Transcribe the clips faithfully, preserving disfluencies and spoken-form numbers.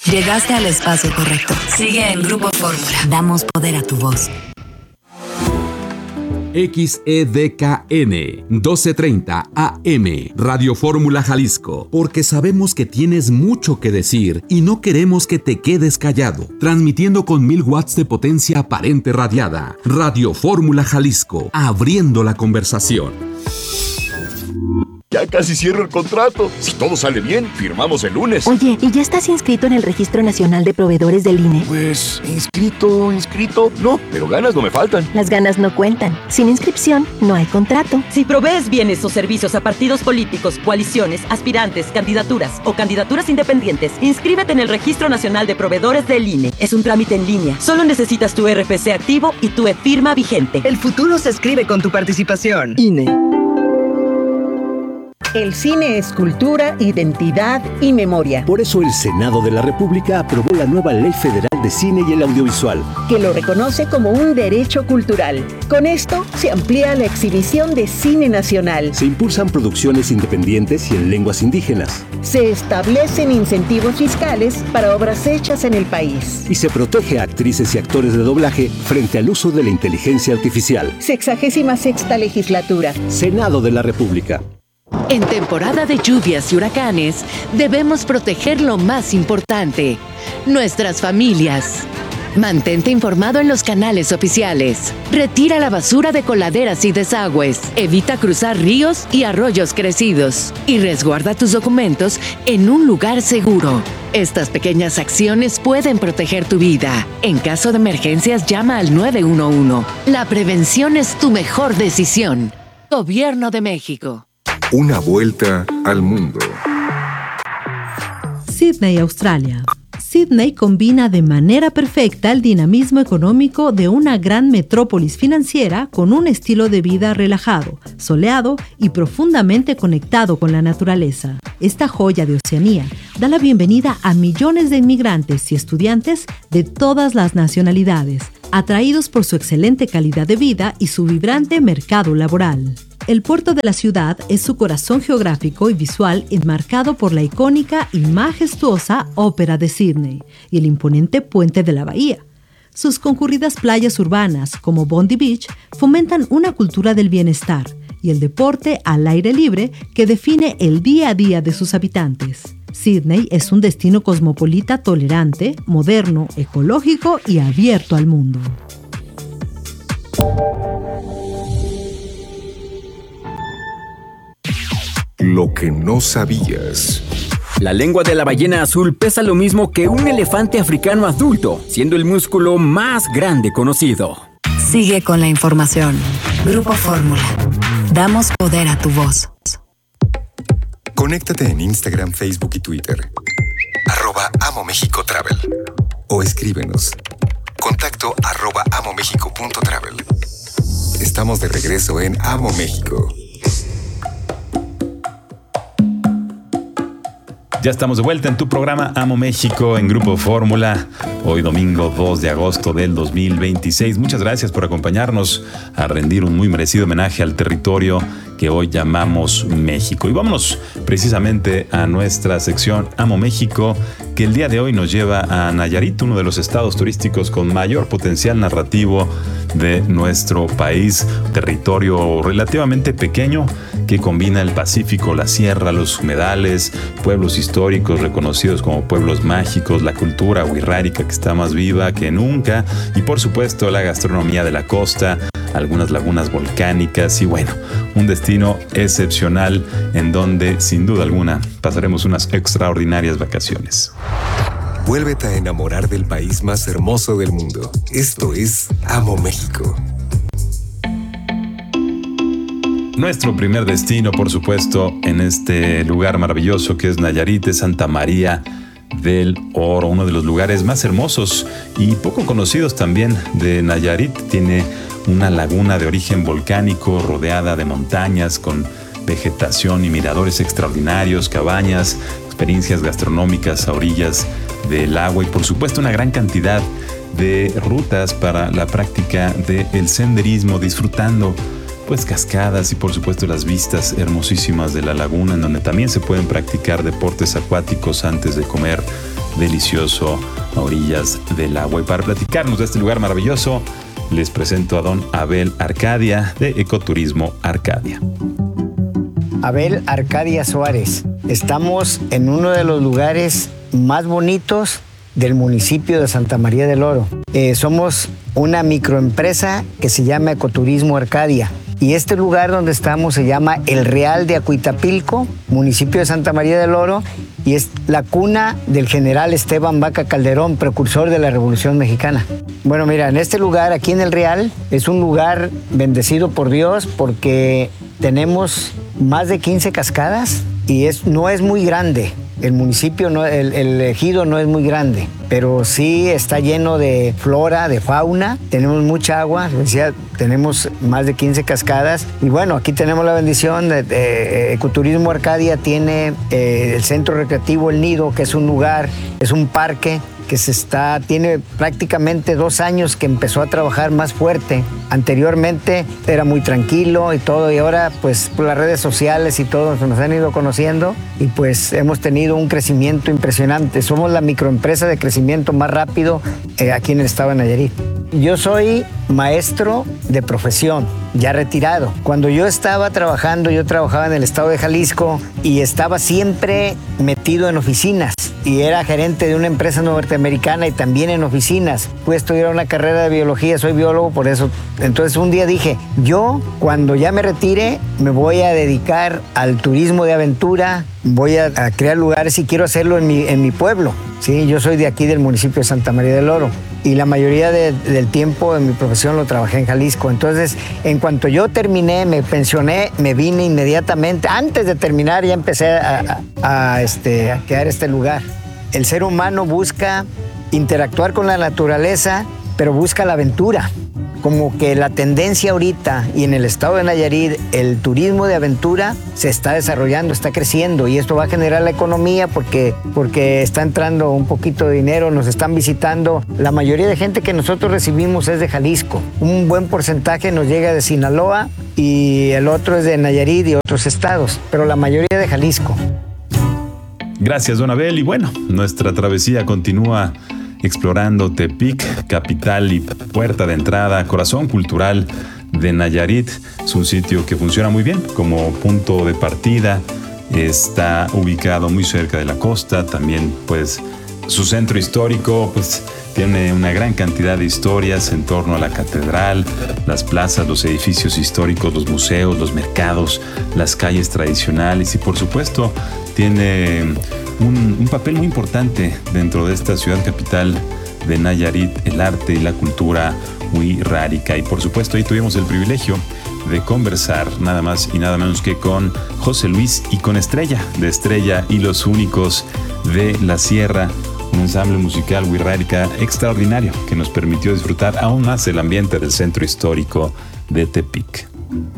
Llegaste al espacio correcto. Sigue en Grupo Fórmula. Damos poder a tu voz. X E D K N doce treinta A M Radio Fórmula Jalisco, porque sabemos que tienes mucho que decir y no queremos que te quedes callado. Transmitiendo con mil watts de potencia aparente radiada. Radio Fórmula Jalisco, abriendo la conversación. Ya casi cierro el contrato. Si todo sale bien, firmamos el lunes. Oye, ¿y ya estás inscrito en el Registro Nacional de Proveedores del I N E? Pues, inscrito, inscrito. No, pero ganas no me faltan. Las ganas no cuentan. Sin inscripción, no hay contrato. Si provees bienes o servicios a partidos políticos, coaliciones, aspirantes, candidaturas o candidaturas independientes, inscríbete en el Registro Nacional de Proveedores del I N E. Es un trámite en línea. Solo necesitas tu R F C activo y tu e-firma vigente. El futuro se escribe con tu participación. I N E. El cine es cultura, identidad y memoria. Por eso el Senado de la República aprobó la nueva Ley Federal de Cine y el Audiovisual, que lo reconoce como un derecho cultural. Con esto se amplía la exhibición de cine nacional. Se impulsan producciones independientes y en lenguas indígenas. Se establecen incentivos fiscales para obras hechas en el país. Y se protege a actrices y actores de doblaje frente al uso de la inteligencia artificial. Sexagésima sexta legislatura. Senado de la República. En temporada de lluvias y huracanes, debemos proteger lo más importante, nuestras familias. Mantente informado en los canales oficiales. Retira la basura de coladeras y desagües. Evita cruzar ríos y arroyos crecidos. Y resguarda tus documentos en un lugar seguro. Estas pequeñas acciones pueden proteger tu vida. En caso de emergencias, llama al nueve uno uno. La prevención es tu mejor decisión. Gobierno de México. Una vuelta al mundo. Sídney, Australia. Sídney combina de manera perfecta el dinamismo económico de una gran metrópolis financiera con un estilo de vida relajado, soleado y profundamente conectado con la naturaleza. Esta joya de Oceanía da la bienvenida a millones de inmigrantes y estudiantes de todas las nacionalidades, atraídos por su excelente calidad de vida y su vibrante mercado laboral. El puerto de la ciudad es su corazón geográfico y visual enmarcado por la icónica y majestuosa Ópera de Sídney y el imponente puente de la bahía. Sus concurridas playas urbanas, como Bondi Beach, fomentan una cultura del bienestar y el deporte al aire libre que define el día a día de sus habitantes. Sídney es un destino cosmopolita tolerante, moderno, ecológico y abierto al mundo. Lo que no sabías. La lengua de la ballena azul pesa lo mismo que un elefante africano adulto, siendo el músculo más grande conocido. Sigue con la información. Grupo Fórmula. Damos poder a tu voz. Conéctate en Instagram, Facebook y Twitter. Arroba Amo México Travel. O escríbenos. Contacto arroba amomexico punto travel. Estamos de regreso en Amo México. Ya estamos de vuelta en tu programa Amo México en Grupo Fórmula. Hoy domingo dos de agosto del dos mil veintiséis. Muchas gracias por acompañarnos a rendir un muy merecido homenaje al territorio que hoy llamamos México. Y vámonos precisamente a nuestra sección Amo México, que el día de hoy nos lleva a Nayarit, uno de los estados turísticos con mayor potencial narrativo de nuestro país. Territorio relativamente pequeño que combina el Pacífico, la sierra, los humedales, pueblos históricos reconocidos como pueblos mágicos, la cultura wixárika que está más viva que nunca y por supuesto la gastronomía de la costa, algunas lagunas volcánicas y bueno, un destino excepcional en donde sin duda alguna pasaremos unas extraordinarias vacaciones. Vuélvete a enamorar del país más hermoso del mundo. Esto es Amo México. Nuestro primer destino, por supuesto, en este lugar maravilloso que es Nayarit, es Santa María del Oro, uno de los lugares más hermosos y poco conocidos también de Nayarit. Tiene una laguna de origen volcánico rodeada de montañas con vegetación y miradores extraordinarios, cabañas, experiencias gastronómicas a orillas del agua y por supuesto una gran cantidad de rutas para la práctica del senderismo, disfrutando pues cascadas y por supuesto las vistas hermosísimas de la laguna, en donde también se pueden practicar deportes acuáticos antes de comer delicioso a orillas del agua. Y para platicarnos de este lugar maravilloso, les presento a don Abel Arcadia de Ecoturismo Arcadia. Abel Arcadia Suárez. Estamos en uno de los lugares más bonitos del municipio de Santa María del Oro. Eh, somos una microempresa que se llama Ecoturismo Arcadia. Y este lugar donde estamos se llama El Real de Acuitapilco, municipio de Santa María del Oro, y es la cuna del general Esteban Vaca Calderón, precursor de la Revolución Mexicana. Bueno, mira, en este lugar, aquí en El Real, es un lugar bendecido por Dios porque tenemos más de quince cascadas y es, no es muy grande. El municipio, no, el, el ejido no es muy grande, pero sí está lleno de flora, de fauna. Tenemos mucha agua, decía, tenemos más de quince cascadas. Y bueno, aquí tenemos la bendición de, de Ecoturismo Arcadia. Tiene eh, el Centro Recreativo El Nido, que es un lugar, es un parque que se está, tiene prácticamente dos años que empezó a trabajar más fuerte. Anteriormente era muy tranquilo y todo, y ahora pues por las redes sociales y todo nos han ido conociendo y pues hemos tenido un crecimiento impresionante. Somos la microempresa de crecimiento más rápido eh, aquí en el estado de Nayarit. Yo soy maestro de profesión, ya retirado. Cuando yo estaba trabajando, yo trabajaba en el estado de Jalisco y estaba siempre metido en oficinas. Y era gerente de una empresa norteamericana y también en oficinas. Fui a estudiar una carrera de biología, soy biólogo, por eso. Entonces un día dije, yo cuando ya me retire me voy a dedicar al turismo de aventura, voy a, a crear lugares y quiero hacerlo en mi, en mi pueblo. Sí, yo soy de aquí del municipio de Santa María del Oro y la mayoría de, del tiempo de mi profesión lo trabajé en Jalisco. Entonces, en cuanto yo terminé, me pensioné, me vine inmediatamente. Antes de terminar ya empecé a, a, a, este, a crear este lugar. El ser humano busca interactuar con la naturaleza, pero busca la aventura. Como que la tendencia ahorita y en el estado de Nayarit, el turismo de aventura se está desarrollando, está creciendo y esto va a generar la economía porque, porque está entrando un poquito de dinero, nos están visitando. La mayoría de gente que nosotros recibimos es de Jalisco. Un buen porcentaje nos llega de Sinaloa y el otro es de Nayarit y otros estados, pero la mayoría de Jalisco. Gracias, don Abel. Y bueno, nuestra travesía continúa explorando Tepic, capital y puerta de entrada, corazón cultural de Nayarit. Es un sitio que funciona muy bien como punto de partida. Está ubicado muy cerca de la costa. También, pues, su centro histórico, pues, tiene una gran cantidad de historias en torno a la catedral, las plazas, los edificios históricos, los museos, los mercados, las calles tradicionales y, por supuesto, tiene un, un papel muy importante dentro de esta ciudad capital de Nayarit, el arte y la cultura wixárika. Y, por supuesto, ahí tuvimos el privilegio de conversar nada más y nada menos que con José Luis y con Estrella, de Estrella y los Únicos de la Sierra, un ensamble musical wixárika extraordinario que nos permitió disfrutar aún más el ambiente del centro histórico de Tepic.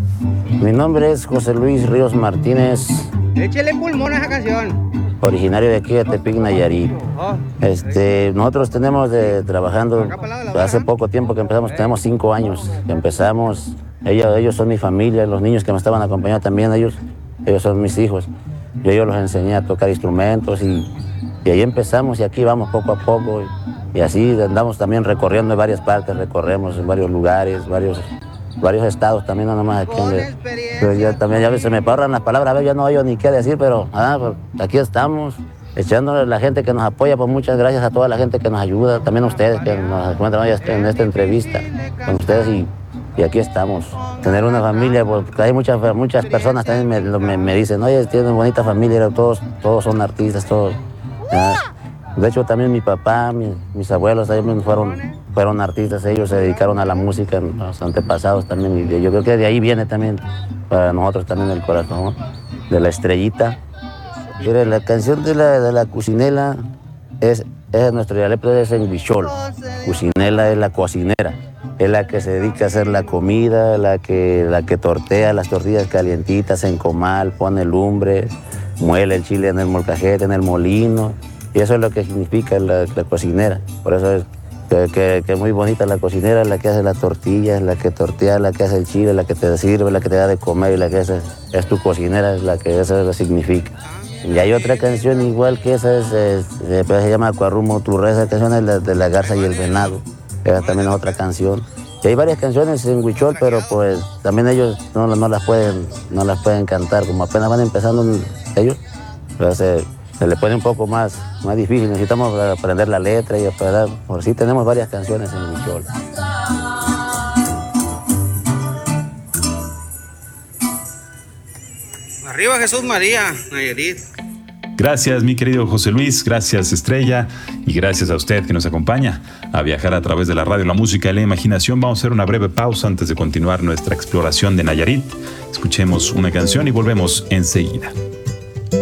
Mi nombre es José Luis Ríos Martínez. Échale pulmón a esa canción. Originario de aquí de Tepic, Nayarit. Este, nosotros tenemos de, trabajando hace poco tiempo que empezamos, tenemos cinco años que empezamos. Ellos, ellos son mi familia, los niños que me estaban acompañando también, ellos, ellos son mis hijos. Yo, yo los enseñé a tocar instrumentos y, y ahí empezamos y aquí vamos poco a poco. Y, y así andamos también recorriendo en varias partes, recorremos en varios lugares, varios, varios estados también, no nomás aquí. Donde, pero ya también ya se me parran las palabras, a ver, ya no oigo ni qué decir, pero ah, pues, aquí estamos, echándole a la gente que nos apoya, pues muchas gracias a toda la gente que nos ayuda, también a ustedes que nos encuentran hoy en esta entrevista con ustedes y, y aquí estamos. Tener una familia, porque hay muchas, muchas personas también me, me, me dicen, oye, tienen bonita familia, todos, todos son artistas, todos. ¿Ya? De hecho, también mi papá, mi, mis abuelos también fueron, fueron artistas, ellos se dedicaron a la música, los antepasados también, y yo creo que de ahí viene también para nosotros también el corazón, ¿no? De la Estrellita. Mire, la canción de la, de la Cucinela es, es nuestro dialecto, es en huichol. Cucinela es la cocinera, es la que se dedica a hacer la comida, la que, la que tortea las tortillas calientitas en comal, pone lumbre, muele el chile en el molcajete, en el molino. Y eso es lo que significa la, la cocinera. Por eso es que, que, que es muy bonita la cocinera, la que hace la tortilla, la que tortea, la que hace el chile, la que te sirve, la que te da de comer y la que hace, es tu cocinera, es la que eso lo significa. Y hay otra canción igual que esa, es, es, se llama Cuarrumo Turre, esa canción es la de la garza y el venado. Esa también es otra canción. Y hay varias canciones en huichol, pero pues también ellos no, no, las, pueden, no las pueden cantar, como apenas van empezando ellos, pues se, se les pone un poco más, más difícil. Necesitamos aprender la letra y aprender, por sí tenemos varias canciones en huichol. Arriba Jesús María, Nayarit. Gracias, mi querido José Luis, gracias, Estrella, y gracias a usted que nos acompaña a viajar a través de la radio, la música y la imaginación. Vamos a hacer una breve pausa antes de continuar nuestra exploración de Nayarit. Escuchemos una canción y volvemos enseguida.